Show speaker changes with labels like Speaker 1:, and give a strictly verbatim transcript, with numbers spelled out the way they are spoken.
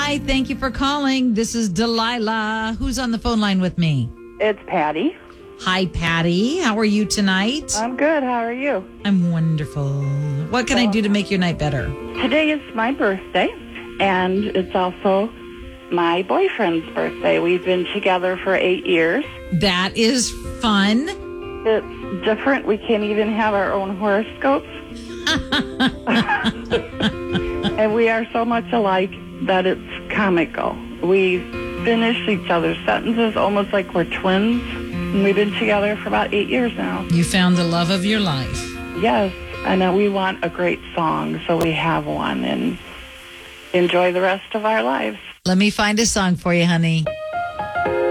Speaker 1: Hi, thank you for calling. This is Delilah. Who's on the phone line with me?
Speaker 2: It's Patty.
Speaker 1: Hi, Patty. How are you tonight?
Speaker 2: I'm good. How are you?
Speaker 1: I'm wonderful. What can I do to make your night better?
Speaker 2: Today is my birthday, and it's also my boyfriend's birthday. We've been together for eight years.
Speaker 1: That is fun.
Speaker 2: It's different. We can't even have our own horoscopes. And we are so much alike that it's comical. We finish each other's sentences almost like we're twins. And we've been together for about eight years now.
Speaker 1: You found the love of your life.
Speaker 2: Yes, and uh, we want a great song, so we have one and enjoy the rest of our lives.
Speaker 1: Let me find a song for you, honey.